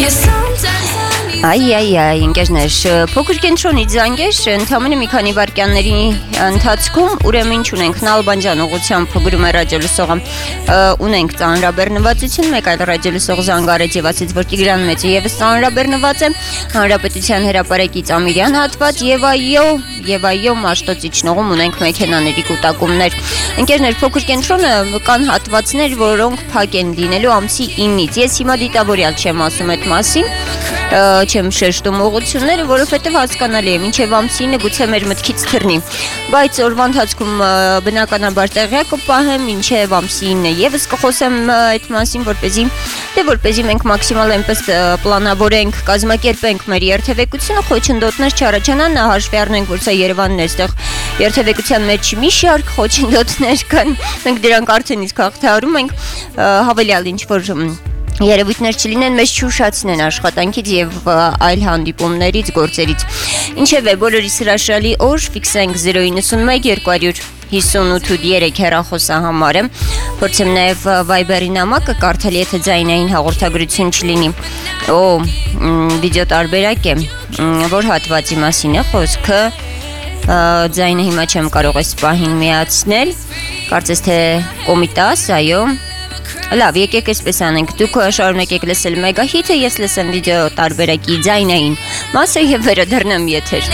Այ, ընկերներ, փոքր կենտրոնի զանգեր, ընդամենը մի քանի վայրկյանների ընթացքում ուրեմն ինչ ունենք Նալբանդյան ուղղությամբ գրում է ռադիոլսողը ունենք ծանրաբեռնվածություն, մեկ այլ ռադիոլսող զանգարեց եւ ասեց, որ Տիգրան Մեծը եւս ծանրաբեռնված է, Հանրապետության հրապարակից Ամիրյան հատված եւ այո, Մաշտոց իջնողում ունենք մեքենաների կուտակումներ։ Ընկերներ, փոքր կենտրոնը կան հատվածներ, որոնք փակ են լինելու ամսի 9-ից։ Ես հիմա դիտավորյալ չեմ ասում այդ մասին, չեմ շեշտում ուղղությունները, որովհետև հասկանալի է, մինչև ամսինը գուցե մեր մտքից թռնի, բայց օրվա ընթացքում բնականաբար տեղյակ կպահեմ, մինչև ամսինը եւս կխոսեմ այդ մասին, որպեսզի մենք մաքսիմալ այնպես պլանավորենք, կազմակերպենք մեր երթևեկությունը, խոչընդոտներ չառաջանան, հաշվի առնենք, որ սա Երևանն է, այստեղ երթևեկության մեջ մի շարք խոչընդոտներ կան, մենք դրանք արդեն իսկ հաղթահարում ենք, հավելյալ ինչ որ երևույթներ չլինեն, մեզ չուշացնեն աշխատանքից եւ այլ հանդիպումներից, գործերից։ Ինչևէ, բոլորիս հրաշալի օր, ֆիքսենք 091 258 հեռախոսահամարը, փորձեմ նաեւ Viber-ի նամակը կարդալ, եթե ձայնային հաղորդագրություն չլինի։ Վիդեո տարբերակ է, որ հատվածի մասին է խոսքը, ձայնը հիմա չեմ կարող այս պահին միացնել, կարծես թե կոմիտաս, այո։ Լավ, եկեք այսպես անենք, դուք շարունակեք լսել մեգահիթը, ես լսեմ վիդեո տարբերակի ձայնային մասը եւ վերադառնամ եթեր։